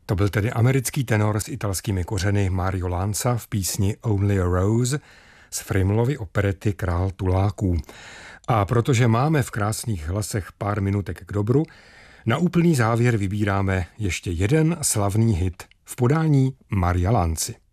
To byl tedy americký tenor s italskými kořeny Mario Lanza v písni Only a Rose z Frimulovy operety Král tuláků. A protože máme v krásných hlasech pár minutek k dobru, na úplný závěr vybíráme ještě jeden slavný hit v podání Maria Lanzy.